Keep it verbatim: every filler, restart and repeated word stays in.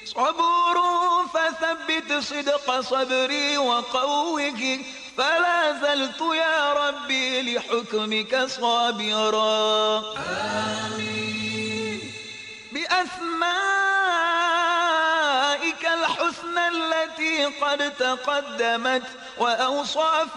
صبور فثبت صدق صبري وقوه، فلا زلت يا ربي لحكمك صابرا. آمين. بأسمائك الحسنى التي قد تقدمت وأوصاف